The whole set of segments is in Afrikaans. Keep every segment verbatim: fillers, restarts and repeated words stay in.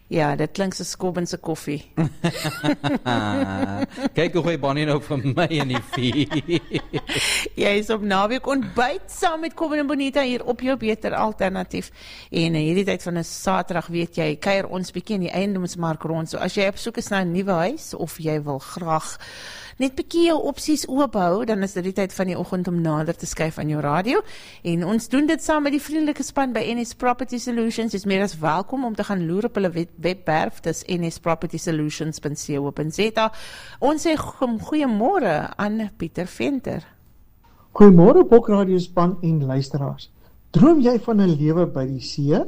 Ja, dit klink so Kobben se koffie. Kyk hoe gooi Bonnie nou vir my in die vie. Jy is op naweek ontbyt saam met Kobben en Bonita hier op jou beter alternatief. En in hierdie tyd van 'n Saterdag weet jy, kuier ons bietjie in die eiendomsmark rond. So as jy op soek is na 'n nuwe huis of jy wil graag net bietjie jou opsies oophou, dan is dit die tyd van die oggend om nader te skuif aan jou radio. En ons doen dit saam met die vriendelike span by N S Property Solutions. Dis meer as welkom om te gaan loer op hulle web webwerf, dis n s property solutions dot co dot z a. Ons sê goeiemôre aan Pieter Venter. Goeiemôre Bokradio span en luisteraars. Droom jy van 'n lewe by die see?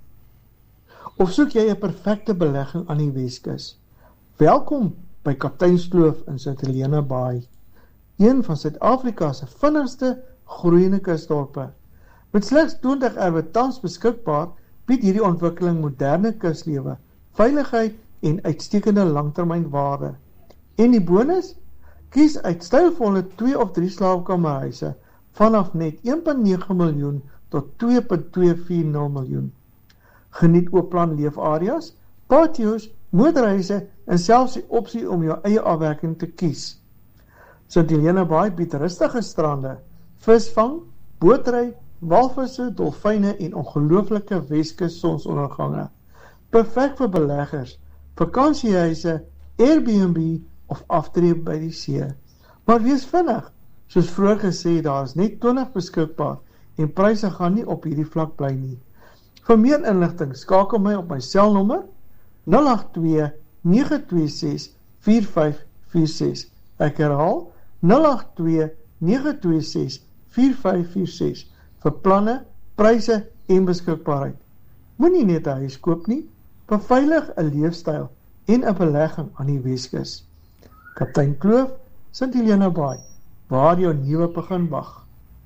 Of soek jy 'n perfekte belegging aan die Weskus? Welkom by Kapteinskloof in Sint Helena Baai, een van Suid-Afrika se vinnigste groeiende kusdorpe. Met slegs twintig erwe tans beskikbaar, bied hierdie ontwikkeling moderne kuslewe, veiligheid en uitstekende langtermynwaarde. En die bonus? Kies uit stylvolle twee of drie slaapkamerhuise vanaf net een komma nege miljoen tot twee komma twee vier nul miljoen. Geniet oopplan leefareas, patio's, motorhuise en selfs die opsie om jou eie afwerking te kies. Sint Helena Baai bied rustige strande, visvang, bootry, walvisse, dolfyne en ongelooflike Weskus sonsondergange. Perfek vir beleggers, vakansiehuise, Airbnb of aftree by die see. Maar wees vinnig, soos vroeër gesê, daar is net twintig beskikbaar en pryse gaan nie op hierdie vlak bly nie. Vir meer inligting skakel my op my selnommer nul agt twee nege twee ses vier vyf vier ses. Ek herhaal nul agt twee nege twee ses vier vyf vier ses vir planne, pryse en beskikbaarheid. Moenie net 'n huis koop nie, beveilig 'n leefstyl en 'n belegging aan die Weskus. Kaptein Kloof, Sint Helena Baai, waar jou nuwe begin wag.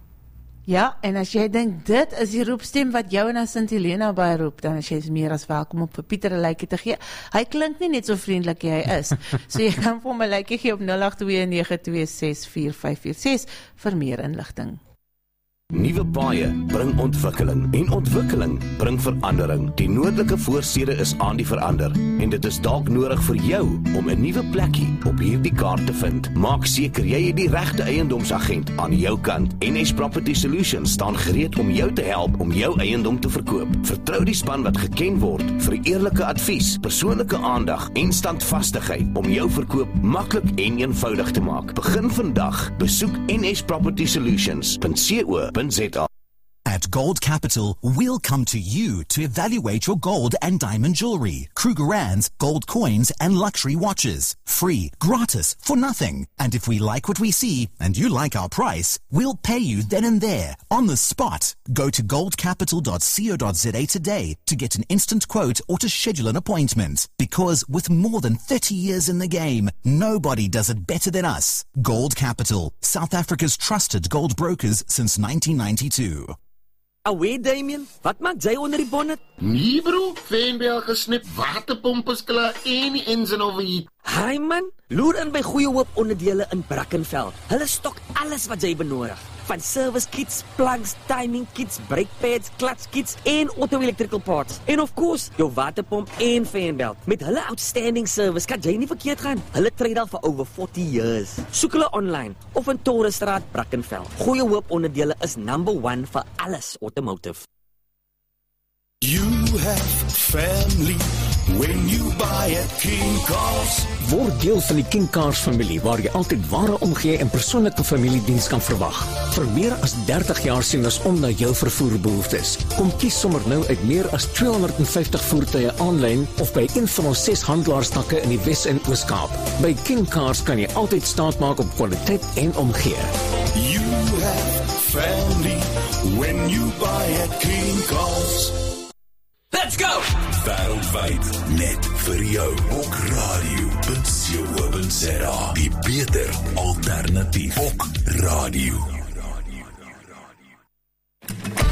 Ja, en as jy dink dit is die roepstem wat jou na Sint Helena Baai roep, dan is jy meer as welkom om vir Pieter 'n lykie te gee. Hy klink nie net so vriendelik jy is. So jy kan vir hom 'n lykie gee op nul agt twee nege twee ses vier vyf vier ses vir meer inligting. Nuwe paaie bring ontwikkeling en ontwikkeling bring verandering. Die noordelike voorstede is aan die verander en dit is dalk nodig vir jou om 'n nuwe plekkie op hierdie kaart te vind. Maak seker jy het die regte eiendomsagent aan jou kant. N S Property Solutions staan gereed om jou te help om jou eiendom te verkoop. Vertrou die span wat geken word vir eerlike advies, persoonlike aandag en standvastigheid om jou verkoop maklik en eenvoudig te maak. Begin vandag. Besoek n s property solutions dot co dot z a. At Gold Capital, we'll come to you to evaluate your gold and diamond jewelry, Krugerrands, gold coins, and luxury watches. Free, gratis, for nothing. And if we like what we see, and you like our price, we'll pay you then and there, on the spot. Go to gold capital dot co dot z a today to get an instant quote or to schedule an appointment. Because with more than thirty years in the game, nobody does it better than us. Gold Capital, South Africa's trusted gold brokers since nineteen ninety-two. Awee, Damien, wat maak jy onder die bonnet? Nee bro, Fynbel gesnip, waterpomp is klaar en die engine overheat. Hi man, loer in by Goeie Hoop onderdele in Brackenfell. Hulle stok alles wat jy benodig. Van service kits, plugs, timing kits, brake pads, clutch kits en auto-electrical parts. En of course, jou waterpomp en fanbelt. Met hulle outstanding service kan jy nie verkeerd gaan. Hulle trade al vir over forty years. Soek hulle online of in Torenstraat, Brackenfell. Goeie Hoop onderdele is number one vir alles automotive. You have family when you buy a King Cars. Word deel van die King Cars familie waar jy altyd ware omgee en persoonlike familiediens kan verwag. Vir meer as dertig jaar sien ons om na jou vervoerbehoeftes. Kom kies sommer nou uit meer as tweehonderd vyftig voertuie aanlyn of by een van ons ses handelaarstakke in die Wes- en Oos-Kaap. By King Cars kan jy altyd staat maak op kwaliteit en omgee. You have family when you buy a King Cars. Let's go! Wêreldwyd net vir jou op radio punt co punt za. Die beter alternatief op radio.